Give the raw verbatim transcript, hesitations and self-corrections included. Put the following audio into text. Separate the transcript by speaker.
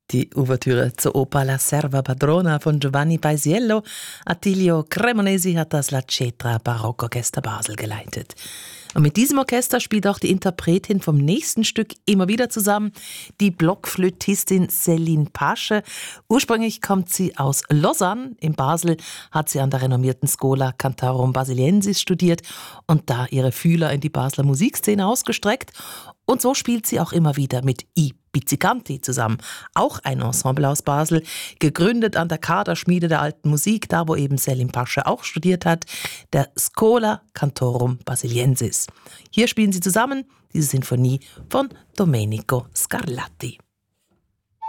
Speaker 1: Die Ouvertüre zur Oper La Serva Padrona von Giovanni Paisiello. Attilio Cremonesi hat das La Cetra Barockorchester Basel geleitet. Und mit diesem Orchester spielt auch die Interpretin vom nächsten Stück immer wieder zusammen, die Blockflötistin Céline Pasche. Ursprünglich kommt sie aus Lausanne. In Basel hat sie an der renommierten Schola Cantorum Basiliensis studiert und da ihre Fühler in die Basler Musikszene ausgestreckt. Und so spielt sie auch immer wieder mit I Pizzicanti zusammen, auch ein Ensemble aus Basel, gegründet an der Kaderschmiede der alten Musik, da wo eben Céline Pasche auch studiert hat, der Schola Cantorum Basiliensis. Hier spielen sie zusammen diese Sinfonie von Domenico Scarlatti.